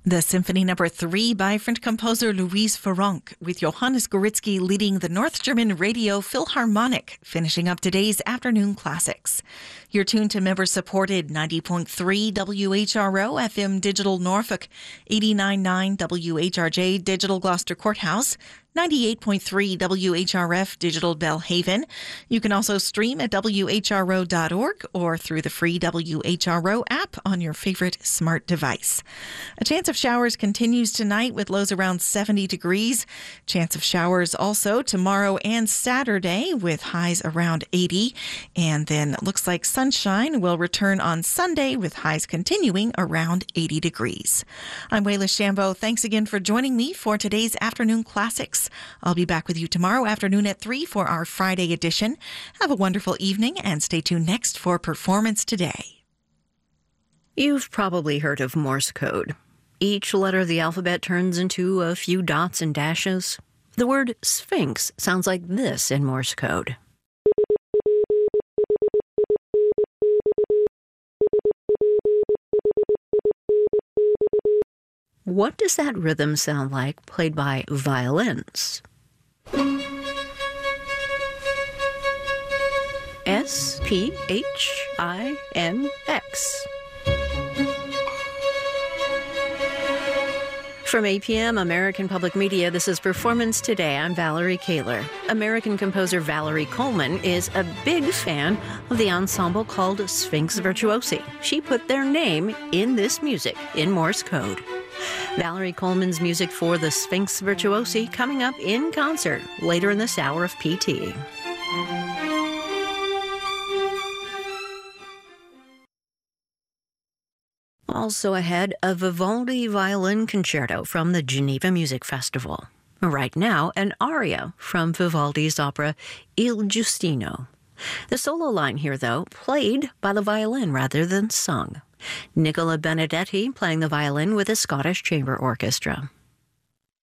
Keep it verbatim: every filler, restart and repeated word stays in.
The Symphony Number Three by French composer Louise Farrenc, with Johannes Goritzky leading the North German Radio Philharmonic, finishing up today's afternoon classics. You're tuned to member-supported ninety point three W H R O F M Digital Norfolk, eighty-nine point nine W H R J Digital Gloucester Courthouse, ninety-eight point three W H R F Digital Belhaven. You can also stream at W H R O dot org or through the free W H R O app on your favorite smart device. A chance of showers continues tonight with lows around seventy degrees. Chance of showers also tomorrow and Saturday with highs around eighty. And then it looks like sunshine will return on Sunday with highs continuing around eighty degrees. I'm Wayla Shambo. Thanks again for joining me for today's afternoon classics. I'll be back with you tomorrow afternoon at three for our Friday edition. Have a wonderful evening and stay tuned next for Performance Today. You've probably heard of Morse code. Each letter of the alphabet turns into a few dots and dashes. The word Sphinx sounds like this in Morse code. What does that rhythm sound like played by violins? S P H I N X. From A P M American Public Media, this is Performance Today. I'm Valerie Kaler. American composer Valerie Coleman is a big fan of the ensemble called Sphinx Virtuosi. She put their name in this music in Morse code. Valerie Coleman's music for the Sphinx Virtuosi coming up in concert later in this hour of P T. Also ahead, a Vivaldi violin concerto from the Geneva Music Festival. Right now, an aria from Vivaldi's opera Il Giustino. The solo line here, though, played by the violin rather than sung. Nicola Benedetti playing the violin with the Scottish Chamber Orchestra.